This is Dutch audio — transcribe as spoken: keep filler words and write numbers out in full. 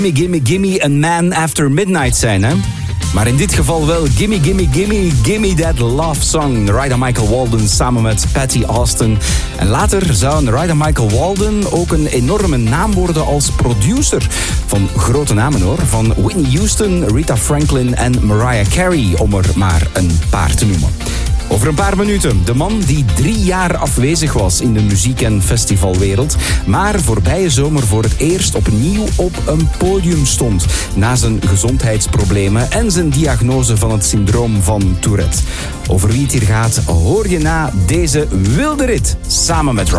Gimme, gimme, gimme, a man after midnight zijn, hè? Maar in dit geval wel Gimme, Gimme, Gimme, Gimme That Love Song. Ryder Michael Walden samen met Patty Austin. En later zou Ryder Michael Walden ook een enorme naam worden als producer. Van grote namen hoor. Van Whitney Houston, Rita Franklin en Mariah Carey, om er maar een paar te noemen. Over een paar minuten, de man die drie jaar afwezig was in de muziek- en festivalwereld, maar voorbije zomer voor het eerst opnieuw op een podium stond, na zijn gezondheidsproblemen en zijn diagnose van het syndroom van Tourette. Over wie het hier gaat, hoor je na deze wilde rit, samen met Rob.